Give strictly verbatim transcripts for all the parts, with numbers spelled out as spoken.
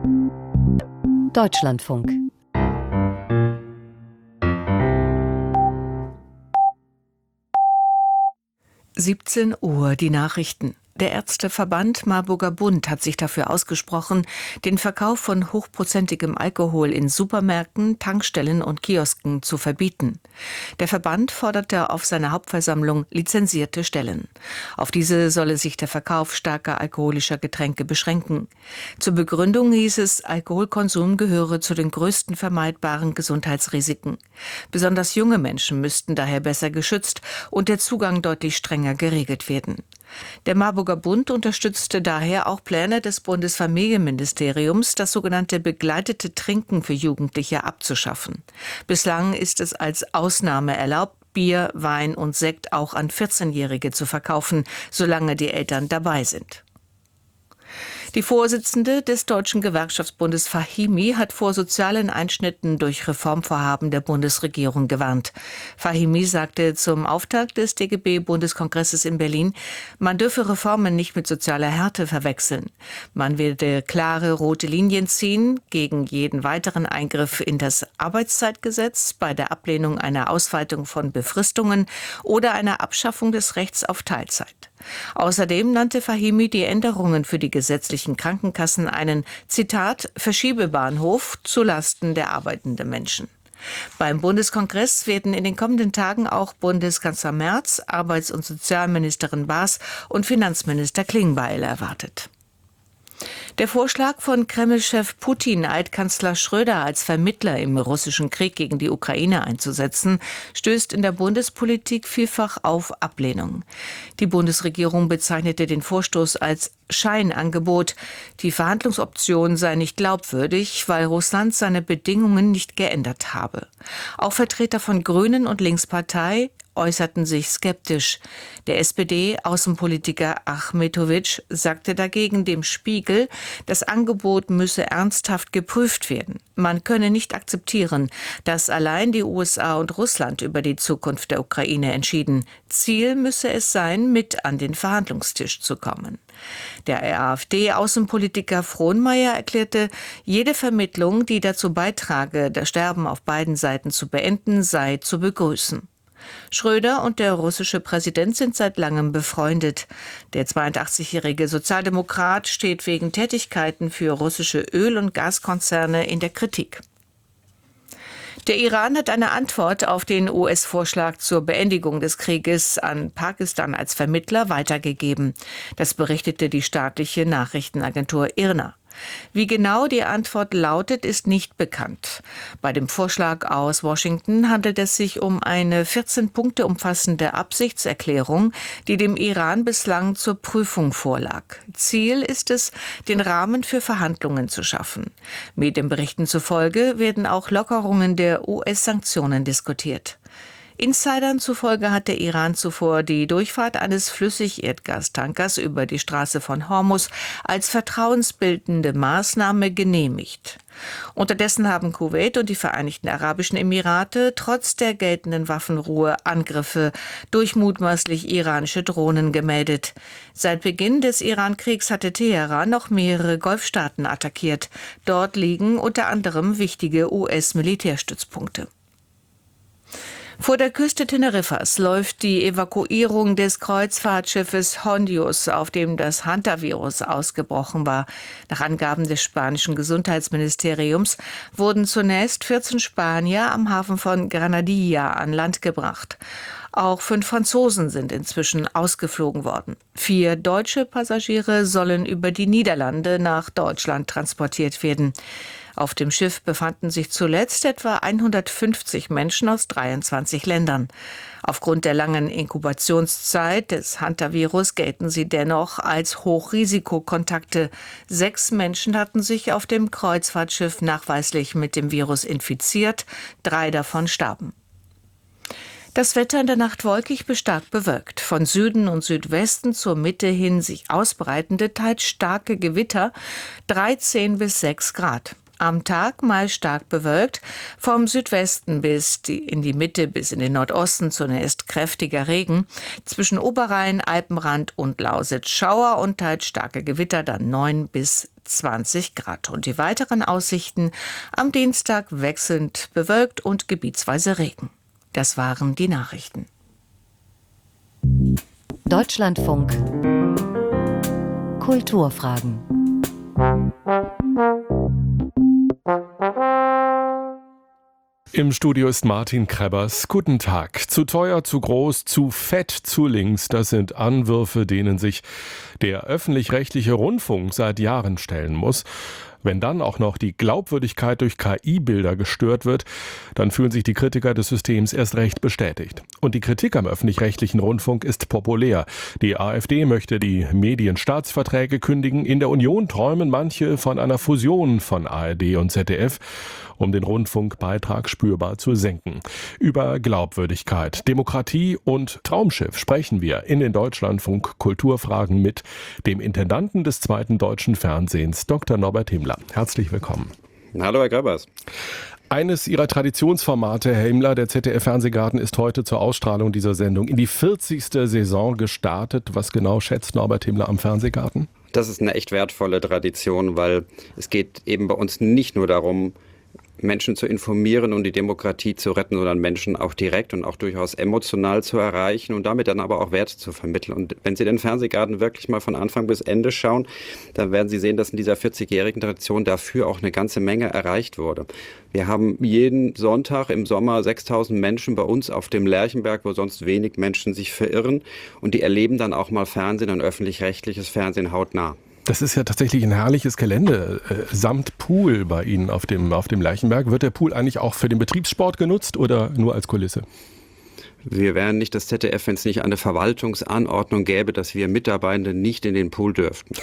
Deutschlandfunk. siebzehn Uhr, die Nachrichten. Der Ärzteverband Marburger Bund hat sich dafür ausgesprochen, den Verkauf von hochprozentigem Alkohol in Supermärkten, Tankstellen und Kiosken zu verbieten. Der Verband forderte auf seiner Hauptversammlung lizenzierte Stellen. Auf diese solle sich der Verkauf starker alkoholischer Getränke beschränken. Zur Begründung hieß es, Alkoholkonsum gehöre zu den größten vermeidbaren Gesundheitsrisiken. Besonders junge Menschen müssten daher besser geschützt und der Zugang deutlich strenger geregelt werden. Der Marburger Bund unterstützte daher auch Pläne des Bundesfamilienministeriums, das sogenannte begleitete Trinken für Jugendliche abzuschaffen. Bislang ist es als Ausnahme erlaubt, Bier, Wein und Sekt auch an vierzehnjährige zu verkaufen, solange die Eltern dabei sind. Die Vorsitzende des Deutschen Gewerkschaftsbundes Fahimi hat vor sozialen Einschnitten durch Reformvorhaben der Bundesregierung gewarnt. Fahimi sagte zum Auftakt des D G B-Bundeskongresses in Berlin, man dürfe Reformen nicht mit sozialer Härte verwechseln. Man werde klare rote Linien ziehen gegen jeden weiteren Eingriff in das Arbeitszeitgesetz, bei der Ablehnung einer Ausweitung von Befristungen oder einer Abschaffung des Rechts auf Teilzeit. Außerdem nannte Fahimi die Änderungen für die gesetzlichen Krankenkassen einen, Zitat, Verschiebebahnhof zulasten der arbeitenden Menschen. Beim Bundeskongress werden in den kommenden Tagen auch Bundeskanzler Merz, Arbeits- und Sozialministerin Baas und Finanzminister Klingbeil erwartet. Der Vorschlag von Kreml-Chef Putin, Altkanzler Schröder als Vermittler im russischen Krieg gegen die Ukraine einzusetzen, stößt in der Bundespolitik vielfach auf Ablehnung. Die Bundesregierung bezeichnete den Vorstoß als Scheinangebot. Die Verhandlungsoption sei nicht glaubwürdig, weil Russland seine Bedingungen nicht geändert habe. Auch Vertreter von Grünen und Linkspartei äußerten sich skeptisch. Der S P D-Außenpolitiker Achmetowitsch sagte dagegen dem Spiegel, das Angebot müsse ernsthaft geprüft werden. Man könne nicht akzeptieren, dass allein die U S A und Russland über die Zukunft der Ukraine entschieden. Ziel müsse es sein, mit an den Verhandlungstisch zu kommen. Der AfD-Außenpolitiker Frohnmayer erklärte, jede Vermittlung, die dazu beitrage, das Sterben auf beiden Seiten zu beenden, sei zu begrüßen. Schröder und der russische Präsident sind seit langem befreundet. Der zweiundachtzigjährige Sozialdemokrat steht wegen Tätigkeiten für russische Öl- und Gaskonzerne in der Kritik. Der Iran hat eine Antwort auf den U S-Vorschlag zur Beendigung des Krieges an Pakistan als Vermittler weitergegeben. Das berichtete die staatliche Nachrichtenagentur I R N A. Wie genau die Antwort lautet, ist nicht bekannt. Bei dem Vorschlag aus Washington handelt es sich um eine vierzehn Punkte umfassende Absichtserklärung, die dem Iran bislang zur Prüfung vorlag. Ziel ist es, den Rahmen für Verhandlungen zu schaffen. Medienberichten zufolge werden auch Lockerungen der U S-Sanktionen diskutiert. Insidern zufolge hat der Iran zuvor die Durchfahrt eines Flüssigerdgastankers über die Straße von Hormuz als vertrauensbildende Maßnahme genehmigt. Unterdessen haben Kuwait und die Vereinigten Arabischen Emirate trotz der geltenden Waffenruhe Angriffe durch mutmaßlich iranische Drohnen gemeldet. Seit Beginn des Iran-Kriegs hatte Teheran noch mehrere Golfstaaten attackiert. Dort liegen unter anderem wichtige U S-Militärstützpunkte. Vor der Küste Teneriffas läuft die Evakuierung des Kreuzfahrtschiffes Hondius, auf dem das Hantavirus ausgebrochen war. Nach Angaben des spanischen Gesundheitsministeriums wurden zunächst vierzehn Spanier am Hafen von Granadilla an Land gebracht. Auch fünf Franzosen sind inzwischen ausgeflogen worden. Vier deutsche Passagiere sollen über die Niederlande nach Deutschland transportiert werden. Auf dem Schiff befanden sich zuletzt etwa hundertfünfzig Menschen aus dreiundzwanzig Ländern. Aufgrund der langen Inkubationszeit des Hantavirus gelten sie dennoch als Hochrisikokontakte. Sechs Menschen hatten sich auf dem Kreuzfahrtschiff nachweislich mit dem Virus infiziert, drei davon starben. Das Wetter in der Nacht wolkig bis stark bewölkt. Von Süden und Südwesten zur Mitte hin sich ausbreitende, teils starke Gewitter, dreizehn bis sechs Grad. Am Tag meist stark bewölkt, vom Südwesten bis die, in die Mitte bis in den Nordosten zunächst kräftiger Regen, zwischen Oberrhein, Alpenrand und Lausitz Schauer und teils starke Gewitter, dann neun bis zwanzig Grad. Und die weiteren Aussichten: am Dienstag wechselnd bewölkt und gebietsweise Regen. Das waren die Nachrichten. Deutschlandfunk Kulturfragen. Im Studio ist Martin Krebbers. Guten Tag. Zu teuer, zu groß, zu fett, zu links. Das sind Anwürfe, denen sich der öffentlich-rechtliche Rundfunk seit Jahren stellen muss. Wenn dann auch noch die Glaubwürdigkeit durch K I-Bilder gestört wird, dann fühlen sich die Kritiker des Systems erst recht bestätigt. Und die Kritik am öffentlich-rechtlichen Rundfunk ist populär. Die AfD möchte die Medienstaatsverträge kündigen. In der Union träumen manche von einer Fusion von A R D und Z D F, um den Rundfunkbeitrag spürbar zu senken. Über Glaubwürdigkeit, Demokratie und Traumschiff sprechen wir in den Deutschlandfunk Kulturfragen mit dem Intendanten des zweiten deutschen Fernsehens, Doktor Norbert Himmler. Herzlich willkommen. Hallo, Herr Gröbers. Eines Ihrer Traditionsformate, Herr Himmler, der Z D F-Fernsehgarten, ist heute zur Ausstrahlung dieser Sendung in die vierzigste Saison gestartet. Was genau schätzt Norbert Himmler am Fernsehgarten? Das ist eine echt wertvolle Tradition, weil es geht eben bei uns nicht nur darum, Menschen zu informieren und die Demokratie zu retten, sondern Menschen auch direkt und auch durchaus emotional zu erreichen und damit dann aber auch Werte zu vermitteln. Und wenn Sie den Fernsehgarten wirklich mal von Anfang bis Ende schauen, dann werden Sie sehen, dass in dieser vierzigjährigen Tradition dafür auch eine ganze Menge erreicht wurde. Wir haben jeden Sonntag im Sommer sechstausend Menschen bei uns auf dem Lerchenberg, wo sonst wenig Menschen sich verirren, und die erleben dann auch mal Fernsehen und öffentlich-rechtliches Fernsehen hautnah. Das ist ja tatsächlich ein herrliches Gelände, äh, samt Pool bei Ihnen auf dem, auf dem Lerchenberg. Wird der Pool eigentlich auch für den Betriebssport genutzt oder nur als Kulisse? Wir wären nicht das Z D F, wenn es nicht eine Verwaltungsanordnung gäbe, dass wir Mitarbeitende nicht in den Pool dürften.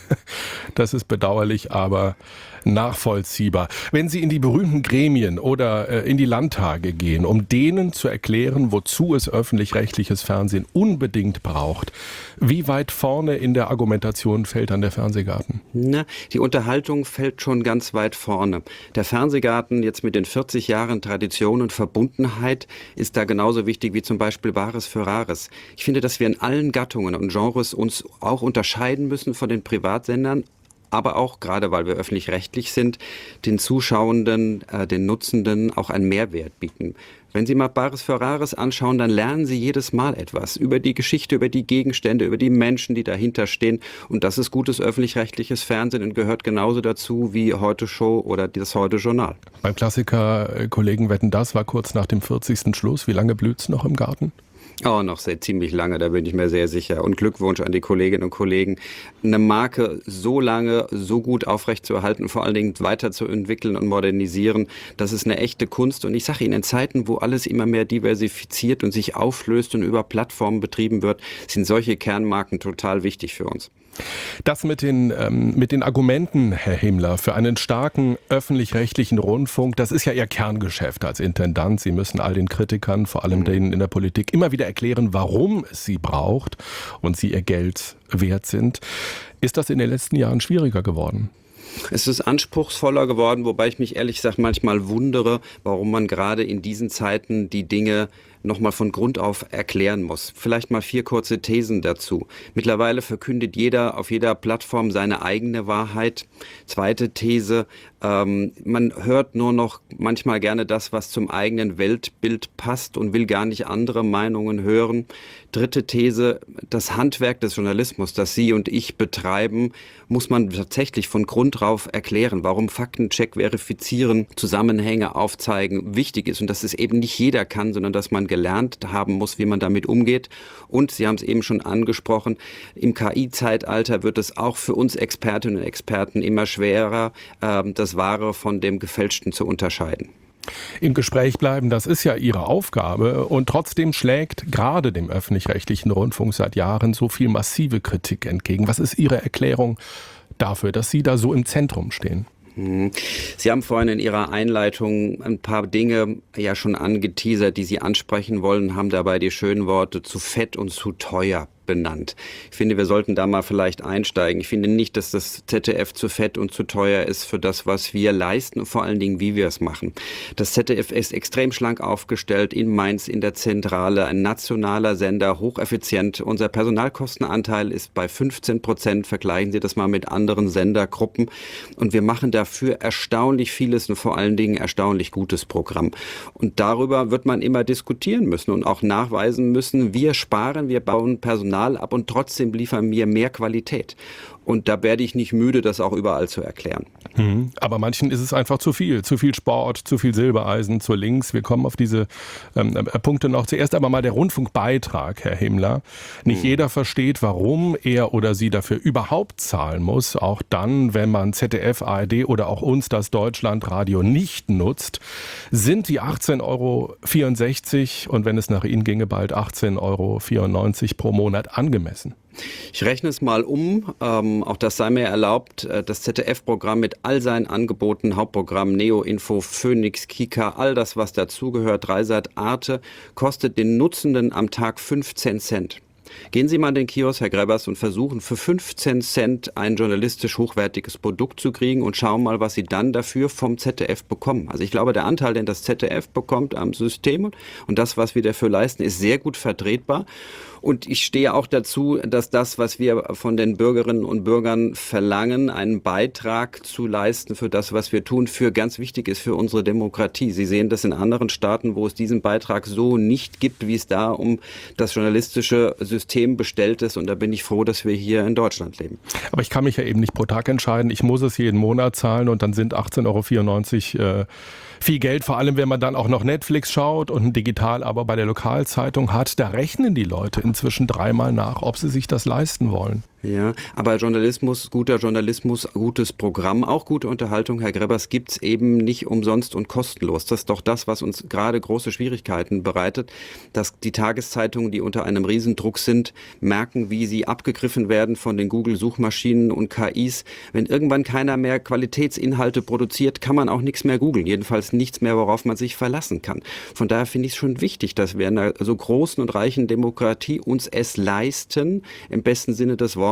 Das ist bedauerlich, aber nachvollziehbar. Wenn Sie in die berühmten Gremien oder äh, in die Landtage gehen, um denen zu erklären, wozu es öffentlich-rechtliches Fernsehen unbedingt braucht, wie weit vorne in der Argumentation fällt dann der Fernsehgarten? Na, die Unterhaltung fällt schon ganz weit vorne. Der Fernsehgarten jetzt mit den vierzig Jahren Tradition und Verbundenheit ist da genauso wichtig wie zum Beispiel Bares für Rares. Ich finde, dass wir in allen Gattungen und Genres uns auch unterscheiden müssen von den Privatsendern, aber auch, gerade weil wir öffentlich-rechtlich sind, den Zuschauenden, äh, den Nutzenden auch einen Mehrwert bieten. Wenn Sie mal Bares für Rares anschauen, dann lernen Sie jedes Mal etwas über die Geschichte, über die Gegenstände, über die Menschen, die dahinter stehen. Und das ist gutes öffentlich-rechtliches Fernsehen und gehört genauso dazu wie Heute Show oder das Heute Journal. Beim Klassiker äh, Kollegen Wetten, das war kurz nach dem vierzigsten Schluss. Wie lange blüht's noch im Garten? Oh, noch sehr ziemlich lange, da bin ich mir sehr sicher. Und Glückwunsch an die Kolleginnen und Kollegen, eine Marke so lange, so gut aufrechtzuerhalten und vor allen Dingen weiterzuentwickeln und modernisieren, das ist eine echte Kunst. Und ich sage Ihnen, in Zeiten, wo alles immer mehr diversifiziert und sich auflöst und über Plattformen betrieben wird, sind solche Kernmarken total wichtig für uns. Das mit den, ähm, mit den Argumenten, Herr Himmler, für einen starken öffentlich-rechtlichen Rundfunk, das ist ja Ihr Kerngeschäft als Intendant. Sie müssen all den Kritikern, vor allem denen in der Politik, immer wieder erklären, warum es sie braucht und sie ihr Geld wert sind. Ist das in den letzten Jahren schwieriger geworden? Es ist anspruchsvoller geworden, wobei ich mich ehrlich gesagt manchmal wundere, warum man gerade in diesen Zeiten die Dinge nochmal von Grund auf erklären muss. Vielleicht mal vier kurze Thesen dazu. Mittlerweile verkündet jeder auf jeder Plattform seine eigene Wahrheit. Zweite These, ähm, man hört nur noch manchmal gerne das, was zum eigenen Weltbild passt und will gar nicht andere Meinungen hören. Dritte These, das Handwerk des Journalismus, das Sie und ich betreiben, muss man tatsächlich von Grund auf erklären, warum Faktencheck, verifizieren, Zusammenhänge aufzeigen wichtig ist und dass es eben nicht jeder kann, sondern dass man gelernt haben muss, wie man damit umgeht. Und Sie haben es eben schon angesprochen, im K I-Zeitalter wird es auch für uns Expertinnen und Experten immer schwerer, das Wahre von dem Gefälschten zu unterscheiden. Im Gespräch bleiben, das ist ja Ihre Aufgabe, und trotzdem schlägt gerade dem öffentlich-rechtlichen Rundfunk seit Jahren so viel massive Kritik entgegen. Was ist Ihre Erklärung dafür, dass Sie da so im Zentrum stehen? Sie haben vorhin in Ihrer Einleitung ein paar Dinge ja schon angeteasert, die Sie ansprechen wollen, haben dabei die schönen Worte zu fett und zu teuer benannt. Ich finde, wir sollten da mal vielleicht einsteigen. Ich finde nicht, dass das Z D F zu fett und zu teuer ist für das, was wir leisten und vor allen Dingen, wie wir es machen. Das Z D F ist extrem schlank aufgestellt, in Mainz, in der Zentrale, ein nationaler Sender, hocheffizient. Unser Personalkostenanteil ist bei fünfzehn Prozent. Vergleichen Sie das mal mit anderen Sendergruppen. Und wir machen dafür erstaunlich vieles und vor allen Dingen erstaunlich gutes Programm. Und darüber wird man immer diskutieren müssen und auch nachweisen müssen, wir sparen, wir bauen Personal ab und trotzdem liefern wir mehr Qualität. Und da werde ich nicht müde, das auch überall zu erklären. Hm, aber manchen ist es einfach zu viel. Zu viel Sport, zu viel Silbereisen, zu links. Wir kommen auf diese ähm, Punkte noch. Zuerst aber mal der Rundfunkbeitrag, Herr Himmler. Nicht hm. jeder versteht, warum er oder sie dafür überhaupt zahlen muss. Auch dann, wenn man Z D F, A R D oder auch uns, das Deutschlandradio, nicht nutzt, sind die achtzehn Euro vierundsechzig und wenn es nach Ihnen ginge, bald achtzehn Euro vierundneunzig pro Monat angemessen. Ich rechne es mal um, ähm, auch das sei mir erlaubt, das Z D F-Programm mit all seinen Angeboten, Hauptprogramm, Neo, Info, Phoenix, Kika, all das, was dazugehört, Dreisat, Arte, kostet den Nutzenden am Tag fünfzehn Cent. Gehen Sie mal in den Kiosk, Herr Grebbers, und versuchen für fünfzehn Cent ein journalistisch hochwertiges Produkt zu kriegen und schauen mal, was Sie dann dafür vom Z D F bekommen. Also ich glaube, der Anteil, den das Z D F bekommt am System und das, was wir dafür leisten, ist sehr gut vertretbar. Und ich stehe auch dazu, dass das, was wir von den Bürgerinnen und Bürgern verlangen, einen Beitrag zu leisten für das, was wir tun, für ganz wichtig ist für unsere Demokratie. Sie sehen das in anderen Staaten, wo es diesen Beitrag so nicht gibt, wie es da um das journalistische System bestellt ist. Und da bin ich froh, dass wir hier in Deutschland leben. Aber ich kann mich ja eben nicht pro Tag entscheiden. Ich muss es jeden Monat zahlen und dann sind achtzehn Euro vierundneunzig äh, viel Geld. Vor allem, wenn man dann auch noch Netflix schaut und ein Digital-Abo bei der Lokalzeitung hat. Da rechnen die Leute inzwischen dreimal nach, ob sie sich das leisten wollen. Ja, aber Journalismus, guter Journalismus, gutes Programm, auch gute Unterhaltung, Herr Grebbers, gibt's eben nicht umsonst und kostenlos. Das ist doch das, was uns gerade große Schwierigkeiten bereitet, dass die Tageszeitungen, die unter einem Riesendruck sind, merken, wie sie abgegriffen werden von den Google-Suchmaschinen und K Is. Wenn irgendwann keiner mehr Qualitätsinhalte produziert, kann man auch nichts mehr googeln. Jedenfalls nichts mehr, worauf man sich verlassen kann. Von daher finde ich es schon wichtig, dass wir in einer so großen und reichen Demokratie uns es leisten, im besten Sinne des Wortes,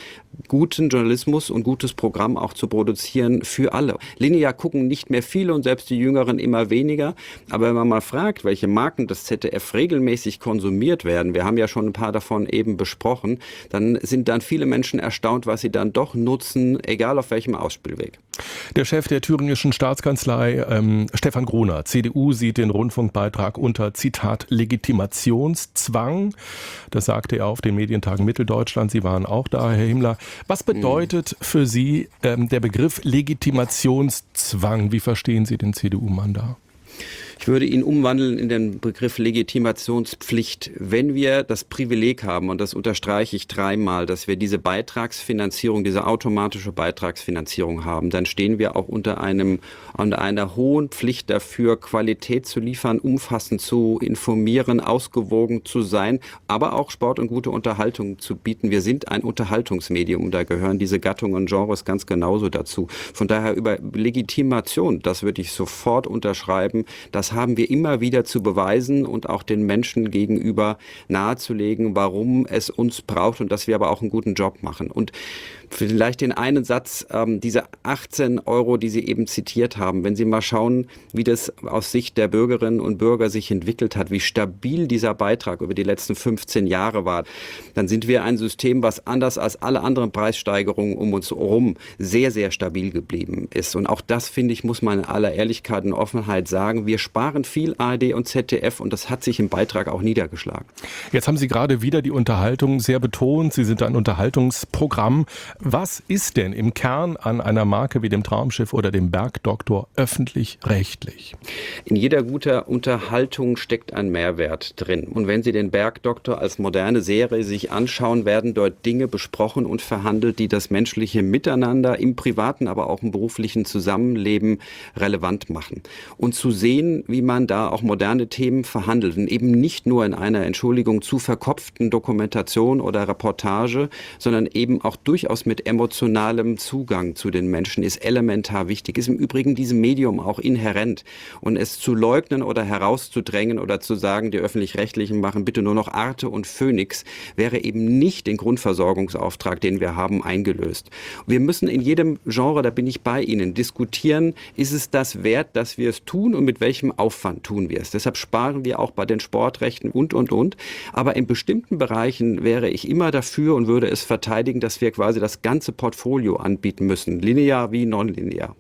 guten Journalismus und gutes Programm auch zu produzieren für alle. Linear gucken nicht mehr viele und selbst die Jüngeren immer weniger. Aber wenn man mal fragt, welche Marken des Z D F regelmäßig konsumiert werden, wir haben ja schon ein paar davon eben besprochen, dann sind dann viele Menschen erstaunt, was sie dann doch nutzen, egal auf welchem Ausspielweg. Der Chef der thüringischen Staatskanzlei, ähm, Stefan Gruner, C D U, sieht den Rundfunkbeitrag unter, Zitat, Legitimationszwang. Das sagte er auf den Medientagen Mitteldeutschland. Sie waren auch da, Herr Himmler. Was bedeutet für Sie ähm, der Begriff Legitimationszwang? Wie verstehen Sie den C D U-Mann da? Ich würde ihn umwandeln in den Begriff Legitimationspflicht. Wenn wir das Privileg haben, und das unterstreiche ich dreimal, dass wir diese Beitragsfinanzierung, diese automatische Beitragsfinanzierung haben, dann stehen wir auch unter einem, unter einer hohen Pflicht dafür, Qualität zu liefern, umfassend zu informieren, ausgewogen zu sein, aber auch Sport und gute Unterhaltung zu bieten. Wir sind ein Unterhaltungsmedium, da gehören diese Gattungen und Genres ganz genauso dazu. Von daher über Legitimation, das würde ich sofort unterschreiben, das haben wir immer wieder zu beweisen und auch den Menschen gegenüber nahezulegen, warum es uns braucht und dass wir aber auch einen guten Job machen. Und vielleicht den einen Satz, ähm, diese achtzehn Euro, die Sie eben zitiert haben, wenn Sie mal schauen, wie das aus Sicht der Bürgerinnen und Bürger sich entwickelt hat, wie stabil dieser Beitrag über die letzten fünfzehn Jahre war, dann sind wir ein System, was anders als alle anderen Preissteigerungen um uns herum sehr, sehr stabil geblieben ist. Und auch das, finde ich, muss man in aller Ehrlichkeit und Offenheit sagen. Wir sparen viel, A R D und Z D F, und das hat sich im Beitrag auch niedergeschlagen. Jetzt haben Sie gerade wieder die Unterhaltung sehr betont. Sie sind ein Unterhaltungsprogramm. Was ist denn im Kern an einer Marke wie dem Traumschiff oder dem Bergdoktor öffentlich-rechtlich? In jeder guter Unterhaltung steckt ein Mehrwert drin. Und wenn Sie den Bergdoktor als moderne Serie sich anschauen, werden dort Dinge besprochen und verhandelt, die das menschliche Miteinander im privaten, aber auch im beruflichen Zusammenleben relevant machen. Und zu sehen, wie man da auch moderne Themen verhandelt und eben nicht nur in einer, Entschuldigung, zu verkopften Dokumentation oder Reportage, sondern eben auch durchaus mit mit emotionalem Zugang zu den Menschen ist elementar wichtig. Ist im Übrigen diesem Medium auch inhärent. Und es zu leugnen oder herauszudrängen oder zu sagen, die Öffentlich-Rechtlichen machen bitte nur noch Arte und Phoenix, wäre eben nicht den Grundversorgungsauftrag, den wir haben, eingelöst. Wir müssen in jedem Genre, da bin ich bei Ihnen, diskutieren, ist es das wert, dass wir es tun und mit welchem Aufwand tun wir es. Deshalb sparen wir auch bei den Sportrechten und, und, und. Aber in bestimmten Bereichen wäre ich immer dafür und würde es verteidigen, dass wir quasi das ganze Portfolio anbieten müssen, linear wie nonlinear.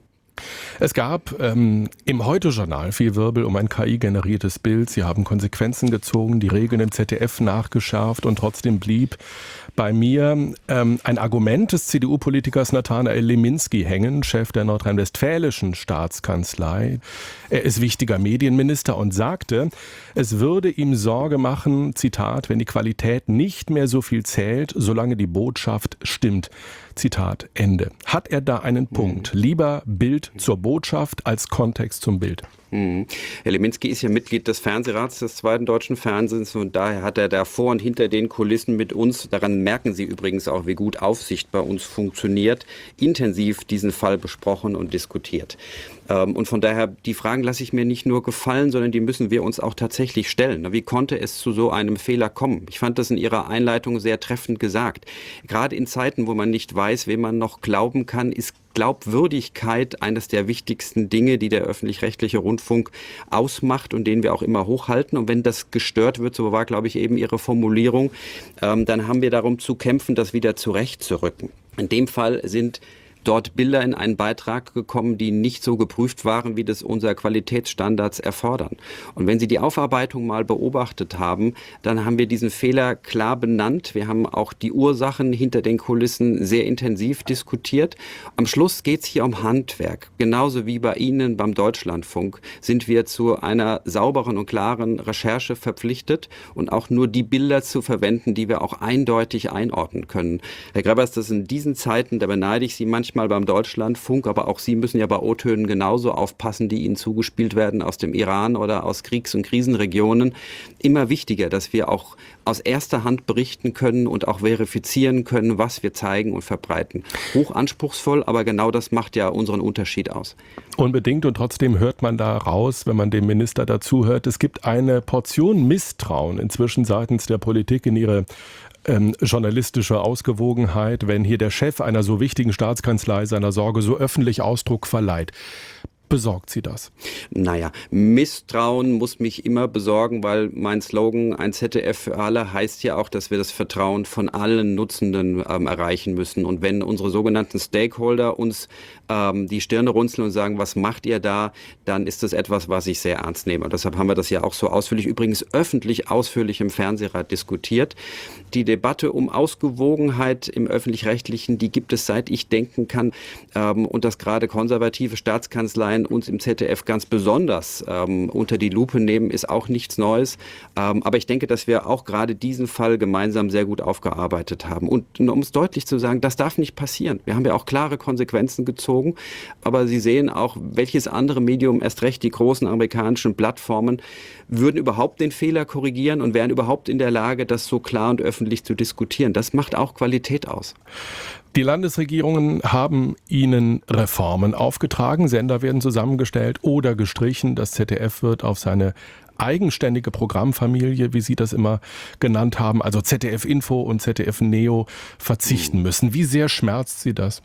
Es gab ähm, im Heute-Journal viel Wirbel um ein K I-generiertes Bild. Sie haben Konsequenzen gezogen, die Regeln im Z D F nachgeschärft und trotzdem blieb bei mir ähm, ein Argument des C D U-Politikers Nathanael Leminski hängen, Chef der nordrhein-westfälischen Staatskanzlei. Er ist wichtiger Medienminister und sagte, es würde ihm Sorge machen, Zitat, wenn die Qualität nicht mehr so viel zählt, solange die Botschaft stimmt. Zitat, Ende. Hat er da einen Punkt? Lieber Bild zur Botschaft als Kontext zum Bild. Mhm. Herr Leminski ist ja Mitglied des Fernsehrats des zweiten deutschen Fernsehens und daher hat er da vor und hinter den Kulissen mit uns, daran merken Sie übrigens auch, wie gut Aufsicht bei uns funktioniert, intensiv diesen Fall besprochen und diskutiert. Und von daher, die Fragen lasse ich mir nicht nur gefallen, sondern die müssen wir uns auch tatsächlich stellen. Wie konnte es zu so einem Fehler kommen? Ich fand das in Ihrer Einleitung sehr treffend gesagt. Gerade in Zeiten, wo man nicht weiß, wem man noch glauben kann, ist Glaubwürdigkeit eines der wichtigsten Dinge, die der öffentlich-rechtliche Rundfunk ausmacht und den wir auch immer hochhalten. Und wenn das gestört wird, so war, glaube ich, eben Ihre Formulierung, ähm, dann haben wir darum zu kämpfen, das wieder zurechtzurücken. In dem Fall sind dort Bilder in einen Beitrag gekommen, die nicht so geprüft waren, wie das unsere Qualitätsstandards erfordern. Und wenn Sie die Aufarbeitung mal beobachtet haben, dann haben wir diesen Fehler klar benannt. Wir haben auch die Ursachen hinter den Kulissen sehr intensiv diskutiert. Am Schluss geht es hier um Handwerk. Genauso wie bei Ihnen beim Deutschlandfunk sind wir zu einer sauberen und klaren Recherche verpflichtet und auch nur die Bilder zu verwenden, die wir auch eindeutig einordnen können. Herr Grebers, das in diesen Zeiten, da beneide ich Sie manchmal mal beim Deutschlandfunk, aber auch Sie müssen ja bei O-Tönen genauso aufpassen, die Ihnen zugespielt werden aus dem Iran oder aus Kriegs- und Krisenregionen. Immer wichtiger, dass wir auch aus erster Hand berichten können und auch verifizieren können, was wir zeigen und verbreiten. Hoch anspruchsvoll, aber genau das macht ja unseren Unterschied aus. Unbedingt, und trotzdem hört man da raus, wenn man dem Minister dazuhört, es gibt eine Portion Misstrauen inzwischen seitens der Politik in ihre Ähm, journalistische Ausgewogenheit, wenn hier der Chef einer so wichtigen Staatskanzlei seiner Sorge so öffentlich Ausdruck verleiht. Besorgt Sie das? Naja, Misstrauen muss mich immer besorgen, weil mein Slogan ein Z D F für alle heißt ja auch, dass wir das Vertrauen von allen Nutzenden ähm, erreichen müssen. Und wenn unsere sogenannten Stakeholder uns ähm, die Stirne runzeln und sagen, was macht ihr da, dann ist das etwas, was ich sehr ernst nehme. Und deshalb haben wir das ja auch so ausführlich, übrigens öffentlich ausführlich im Fernsehrat diskutiert. Die Debatte um Ausgewogenheit im Öffentlich-Rechtlichen, die gibt es seit ich denken kann. Ähm, und dass gerade konservative Staatskanzleien uns im Z D F ganz besonders ähm, unter die Lupe nehmen, ist auch nichts Neues. Ähm, aber ich denke, dass wir auch gerade diesen Fall gemeinsam sehr gut aufgearbeitet haben. Und um es deutlich zu sagen, das darf nicht passieren. Wir haben ja auch klare Konsequenzen gezogen. Aber Sie sehen auch, welches andere Medium, erst recht die großen amerikanischen Plattformen, würden überhaupt den Fehler korrigieren und wären überhaupt in der Lage, das so klar und öffentlich zu diskutieren. Das macht auch Qualität aus. Die Landesregierungen haben Ihnen Reformen aufgetragen. Sender werden zusammengestellt oder gestrichen. Das Z D F wird auf seine eigenständige Programmfamilie, wie Sie das immer genannt haben, also Z D F Info und Z D F Neo, verzichten müssen. Wie sehr schmerzt Sie das?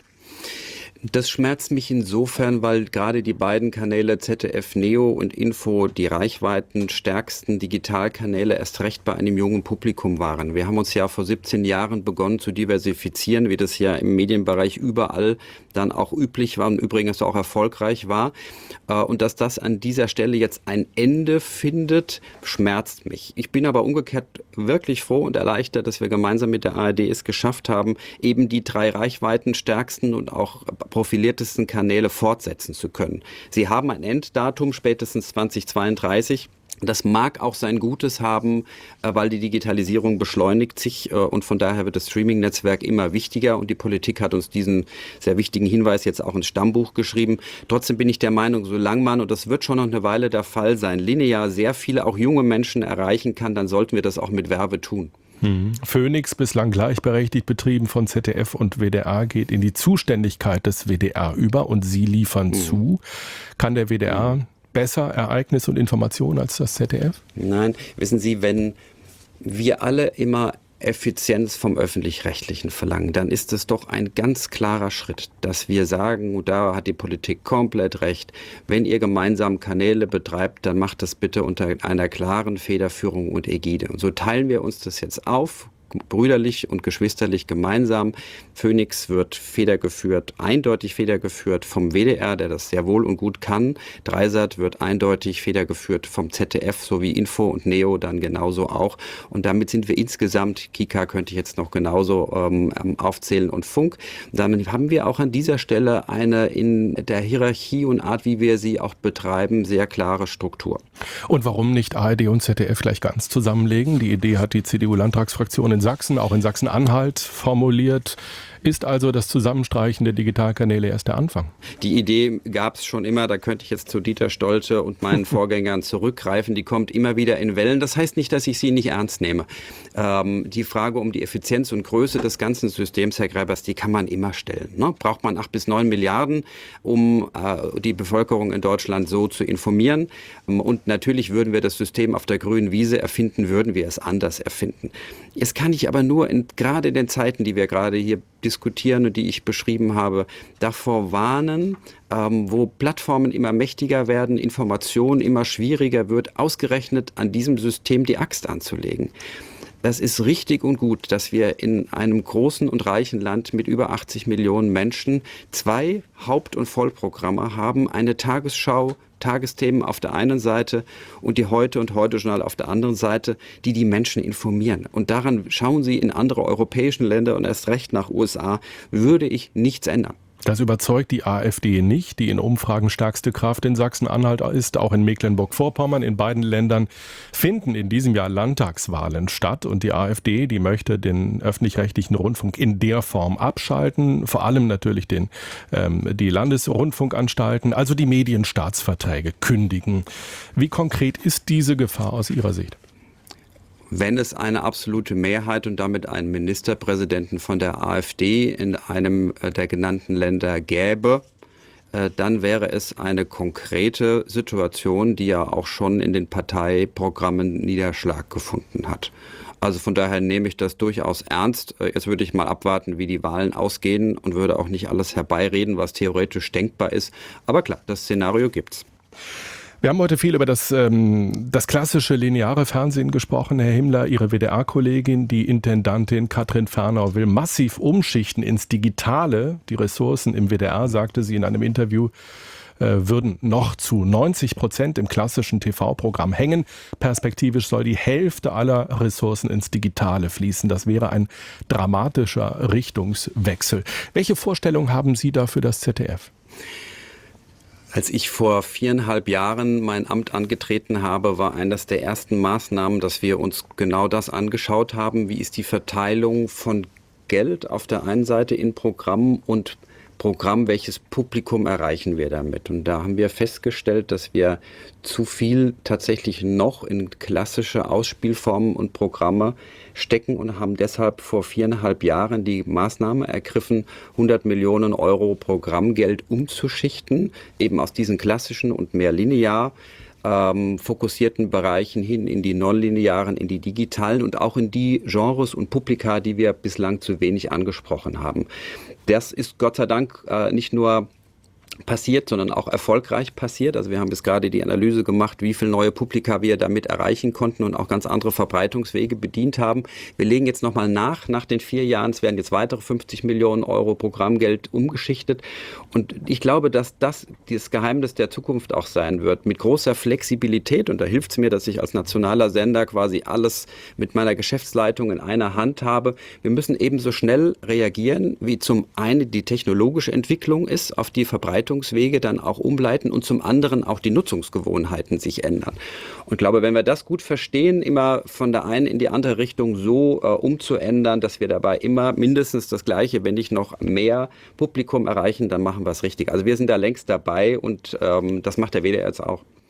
Das schmerzt mich insofern, weil gerade die beiden Kanäle Z D F Neo und Info die reichweitenstärksten Digitalkanäle erst recht bei einem jungen Publikum waren. Wir haben uns ja vor siebzehn Jahren begonnen zu diversifizieren, wie das ja im Medienbereich überall dann auch üblich war und übrigens auch erfolgreich war. Und dass das an dieser Stelle jetzt ein Ende findet, schmerzt mich. Ich bin aber umgekehrt wirklich froh und erleichtert, dass wir gemeinsam mit der A R D es geschafft haben, eben die drei reichweitenstärksten und auch profiliertesten Kanäle fortsetzen zu können. Sie haben ein Enddatum, spätestens zweitausendzweiunddreißig. Das mag auch sein Gutes haben, weil die Digitalisierung beschleunigt sich und von daher wird das Streaming-Netzwerk immer wichtiger und die Politik hat uns diesen sehr wichtigen Hinweis jetzt auch ins Stammbuch geschrieben. Trotzdem bin ich der Meinung, solange man, und das wird schon noch eine Weile der Fall sein, linear sehr viele auch junge Menschen erreichen kann, dann sollten wir das auch mit Werbe tun. Hm. Phoenix, bislang gleichberechtigt betrieben von Z D F und W D R, geht in die Zuständigkeit des W D R über und Sie liefern mhm. zu. Kann der W D R mhm. besser Ereignisse und Informationen als das Z D F? Nein, wissen Sie, wenn wir alle immer Effizienz vom Öffentlich-Rechtlichen verlangen, dann ist es doch ein ganz klarer Schritt, dass wir sagen, und da hat die Politik komplett recht, wenn ihr gemeinsam Kanäle betreibt, dann macht das bitte unter einer klaren Federführung und Ägide. Und so teilen wir uns das jetzt auf, brüderlich und geschwisterlich gemeinsam. Phoenix wird federgeführt, eindeutig federgeführt vom W D R, der das sehr wohl und gut kann. Dreisat wird eindeutig federgeführt vom Z D F, sowie Info und Neo dann genauso auch. Und damit sind wir insgesamt, Kika könnte ich jetzt noch genauso ähm, aufzählen und Funk. Dann haben wir auch an dieser Stelle eine in der Hierarchie und Art, wie wir sie auch betreiben, sehr klare Struktur. Und warum nicht A R D und Z D F gleich ganz zusammenlegen? Die Idee hat die C D U-Landtagsfraktion in Sachsen, auch in Sachsen-Anhalt formuliert. Ist also das Zusammenstreichen der Digitalkanäle erst der Anfang? Die Idee gab es schon immer, da könnte ich jetzt zu Dieter Stolte und meinen Vorgängern zurückgreifen, die kommt immer wieder in Wellen. Das heißt nicht, dass ich sie nicht ernst nehme. Ähm, die Frage um die Effizienz und Größe des ganzen Systems, Herr Grebers, die kann man immer stellen. Ne? Braucht man acht bis neun Milliarden, um äh, die Bevölkerung in Deutschland so zu informieren? Und natürlich würden wir das System auf der grünen Wiese erfinden, würden wir es anders erfinden. Jetzt kann ich aber nur, in, gerade in den Zeiten, die wir gerade hier diskutieren und die ich beschrieben habe, davor warnen, ähm, wo Plattformen immer mächtiger werden, Information immer schwieriger wird, ausgerechnet an diesem System die Axt anzulegen. Es ist richtig und gut, dass wir in einem großen und reichen Land mit über achtzig Millionen Menschen zwei Haupt- und Vollprogramme haben, eine Tagesschau, Tagesthemen auf der einen Seite und die Heute und Heute-Journal auf der anderen Seite, die die Menschen informieren. Und daran schauen Sie in andere europäischen Länder und erst recht nach U S A, würde ich nichts ändern. Das überzeugt die AfD nicht, die in Umfragen stärkste Kraft in Sachsen-Anhalt ist. Auch in Mecklenburg-Vorpommern, in beiden Ländern finden in diesem Jahr Landtagswahlen statt. Und die AfD, die möchte den öffentlich-rechtlichen Rundfunk in der Form abschalten. Vor allem natürlich den, ähm, die Landesrundfunkanstalten, also die Medienstaatsverträge kündigen. Wie konkret ist diese Gefahr aus Ihrer Sicht? Wenn es eine absolute Mehrheit und damit einen Ministerpräsidenten von der AfD in einem der genannten Länder gäbe, dann wäre es eine konkrete Situation, die ja auch schon in den Parteiprogrammen Niederschlag gefunden hat. Also von daher nehme ich das durchaus ernst. Jetzt würde ich mal abwarten, wie die Wahlen ausgehen und würde auch nicht alles herbeireden, was theoretisch denkbar ist. Aber klar, das Szenario gibt's. Wir haben heute viel über das, ähm, das klassische lineare Fernsehen gesprochen. Herr Himmler, Ihre W D R-Kollegin, die Intendantin Katrin Fernau, will massiv umschichten ins Digitale. Die Ressourcen im W D R, sagte sie in einem Interview, äh, würden noch zu neunzig Prozent im klassischen T V-Programm hängen. Perspektivisch soll die Hälfte aller Ressourcen ins Digitale fließen. Das wäre ein dramatischer Richtungswechsel. Welche Vorstellung haben Sie da für das Z D F? Als ich vor viereinhalb Jahren mein Amt angetreten habe, war eines der ersten Maßnahmen, dass wir uns genau das angeschaut haben. Wie ist die Verteilung von Geld auf der einen Seite in Programmen und Programm, welches Publikum erreichen wir damit? Und da haben wir festgestellt, dass wir zu viel tatsächlich noch in klassische Ausspielformen und Programme stecken und haben deshalb vor viereinhalb Jahren die Maßnahme ergriffen, hundert Millionen Euro Programmgeld umzuschichten, eben aus diesen klassischen und mehr linear ähm, fokussierten Bereichen hin in die nonlinearen, in die digitalen und auch in die Genres und Publika, die wir bislang zu wenig angesprochen haben. Das ist Gott sei Dank äh, nicht nur passiert, sondern auch erfolgreich passiert. Also wir haben bis gerade die Analyse gemacht, wie viele neue Publika wir damit erreichen konnten und auch ganz andere Verbreitungswege bedient haben. Wir legen jetzt nochmal nach, nach den vier Jahren. Es werden jetzt weitere fünfzig Millionen Euro Programmgeld umgeschichtet. Und ich glaube, dass das das Geheimnis der Zukunft auch sein wird. Mit großer Flexibilität, und da hilft es mir, dass ich als nationaler Sender quasi alles mit meiner Geschäftsleitung in einer Hand habe. Wir müssen ebenso schnell reagieren, wie zum einen die technologische Entwicklung ist, auf die Verbreitung Wege dann auch umleiten und zum anderen auch die Nutzungsgewohnheiten sich ändern. Und ich glaube, wenn wir das gut verstehen, immer von der einen in die andere Richtung so äh, umzuändern, dass wir dabei immer mindestens das Gleiche, wenn nicht noch mehr Publikum erreichen, dann machen wir es richtig. Also wir sind da längst dabei und ähm, das macht der W D R jetzt auch.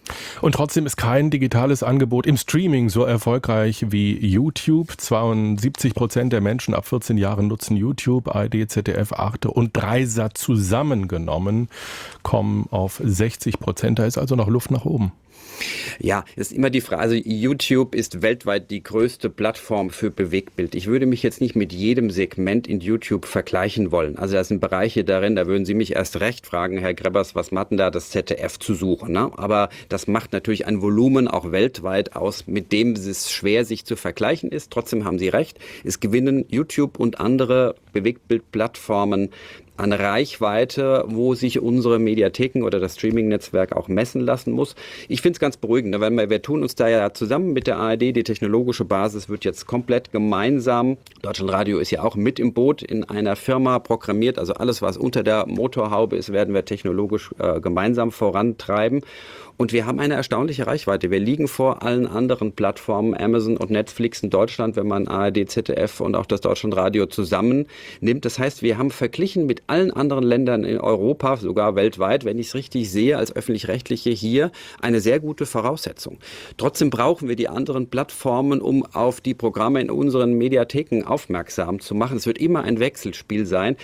Und trotzdem ist kein digitales Angebot im Streaming so erfolgreich wie YouTube. zweiundsiebzig Prozent der Menschen ab vierzehn Jahren nutzen YouTube, A R D, Z D F, Arte und Dreisat zusammengenommen kommen auf sechzig Prozent. Da ist also noch Luft nach oben. Ja, ist immer die Frage, also YouTube ist weltweit die größte Plattform für Bewegtbild. Ich würde mich jetzt nicht mit jedem Segment in YouTube vergleichen wollen. Also da sind Bereiche darin, da würden Sie mich erst recht fragen, Herr Grebbers, was macht denn da das Z D F zu suchen? Ne? Aber das macht natürlich ein Volumen auch weltweit aus, mit dem es schwer sich zu vergleichen ist. Trotzdem haben Sie recht, es gewinnen YouTube und andere Bewegtbildplattformen an Reichweite, wo sich unsere Mediatheken oder das Streaming-Netzwerk auch messen lassen muss. Ich finde es ganz beruhigend, weil wir, wir tun uns da ja zusammen mit der A R D, die technologische Basis wird jetzt komplett gemeinsam, Deutschlandradio ist ja auch mit im Boot, in einer Firma programmiert, also alles, was unter der Motorhaube ist, werden wir technologisch äh, gemeinsam vorantreiben. Und wir haben eine erstaunliche Reichweite. Wir liegen vor allen anderen Plattformen, Amazon und Netflix in Deutschland, wenn man A R D, Z D F und auch das Deutschlandradio zusammennimmt. Das heißt, wir haben verglichen mit allen anderen Ländern in Europa, sogar weltweit, wenn ich es richtig sehe, als Öffentlich-Rechtliche hier eine sehr gute Voraussetzung. Trotzdem brauchen wir die anderen Plattformen, um auf die Programme in unseren Mediatheken aufmerksam zu machen. Es wird immer ein Wechselspiel sein.